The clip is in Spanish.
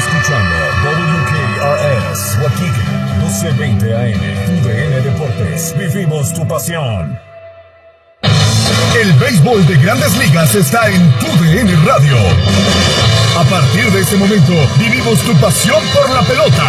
escuchando WKRS Waikiki 1220 AM, TUDN Deportes. Vivimos tu pasión. El béisbol de Grandes Ligas está en TUDN Radio. A partir de este momento, vivimos tu pasión por la pelota.